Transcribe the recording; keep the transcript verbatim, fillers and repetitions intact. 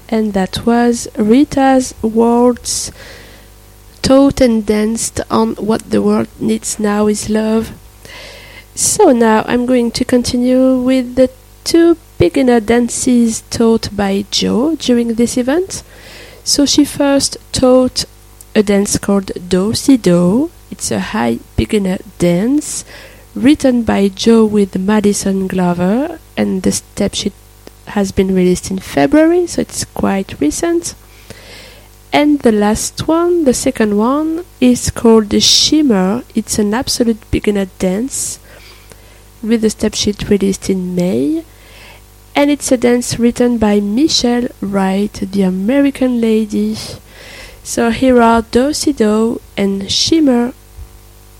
and that was Rita's Words, taught and danced on What the World Needs Now Is Love. So now I'm going to continue with the two beginner dances taught by Jo during this event. So she first taught a dance called Do-Si-Do. It's a high beginner dance written by Jo with Madison Glover, and the step sheet has been released in February, so it's quite recent. And the last one, the second one, is called the Shimmer. It's an absolute beginner dance with the step sheet released in May, and it's a dance written by Michelle Wright, the American lady. So here are Do-Si-Do and Shimmer